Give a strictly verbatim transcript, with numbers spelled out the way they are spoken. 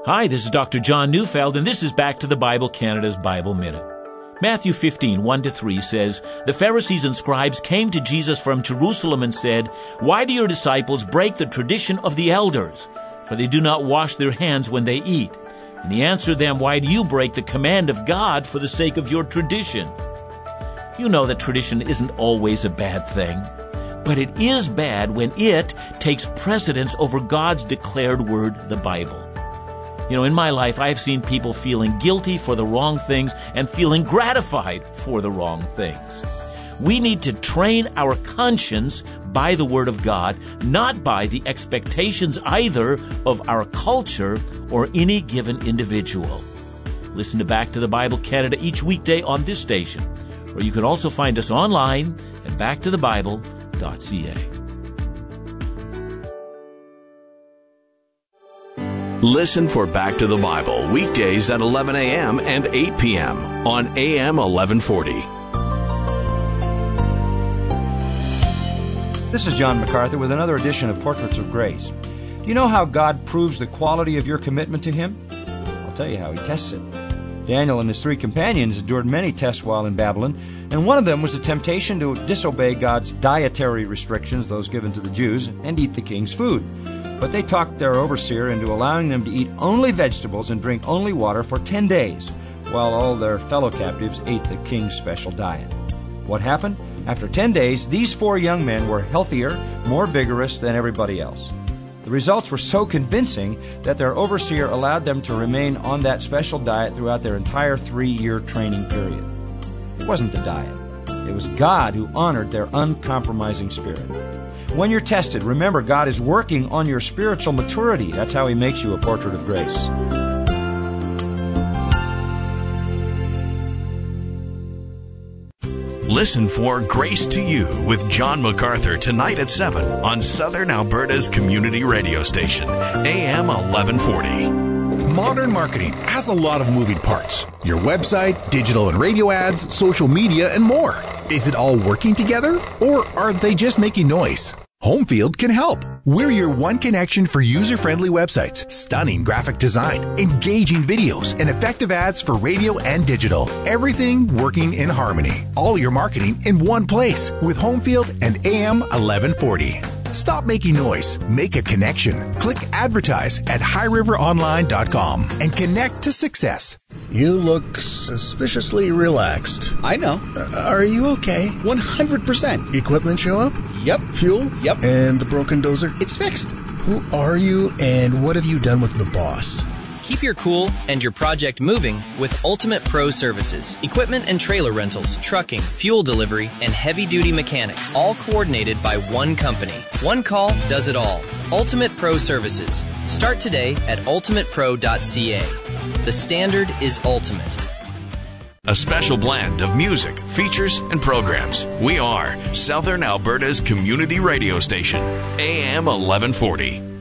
Hi, this is Doctor John Neufeld, and this is Back to the Bible Canada's Bible Minute. Matthew fifteen, one to three says, "The Pharisees and scribes came to Jesus from Jerusalem and said, 'Why do your disciples break the tradition of the elders? For they do not wash their hands when they eat.' And he answered them, 'Why do you break the command of God for the sake of your tradition?'" You know that tradition isn't always a bad thing, but it is bad when it takes precedence over God's declared word, the Bible. You know, in my life, I've seen people feeling guilty for the wrong things and feeling gratified for the wrong things. We need to train our conscience by the Word of God, not by the expectations either of our culture or any given individual. Listen to Back to the Bible Canada each weekday on this station, or you can also find us online at back to the bible dot c a. Listen for Back to the Bible weekdays at eleven a.m. and eight p.m. on A M eleven forty. This is John MacArthur with another edition of Portraits of Grace. Do you know how God proves the quality of your commitment to Him? I'll tell you how He tests it. Daniel and his three companions endured many tests while in Babylon, and one of them was the temptation to disobey God's dietary restrictions, those given to the Jews, and eat the king's food. But they talked their overseer into allowing them to eat only vegetables and drink only water for ten days, while all their fellow captives ate the king's special diet. What happened? After ten days, these four young men were healthier, more vigorous than everybody else. The results were so convincing that their overseer allowed them to remain on that special diet throughout their entire three-year training period. It wasn't the diet. It was God who honored their uncompromising spirit. When you're tested, remember God is working on your spiritual maturity. That's how He makes you a portrait of grace. Listen for Grace to You with John MacArthur tonight at seven on Southern Alberta's community radio station, A M eleven forty. Modern marketing has a lot of moving parts. Your website, digital and radio ads, social media, and more. Is it all working together, or are they just making noise? Homefield can help. We're your one connection for user-friendly websites, stunning graphic design, engaging videos, and effective ads for radio and digital. Everything working in harmony. All your marketing in one place with Homefield and A M eleven forty. Stop making noise. Make a connection. Click advertise at high river online dot com and connect to success. You look suspiciously relaxed. I know. Uh, are you okay? one hundred percent. Equipment show up? Yep. Fuel? Yep. And the broken dozer? It's fixed. Who are you and what have you done with the boss? Keep your cool and your project moving with Ultimate Pro Services. Equipment and trailer rentals, trucking, fuel delivery, and heavy-duty mechanics, all coordinated by one company. One call does it all. Ultimate Pro Services. Start today at ultimate pro dot c a. The standard is ultimate. A special blend of music, features, and programs. We are Southern Alberta's community radio station, A M eleven forty.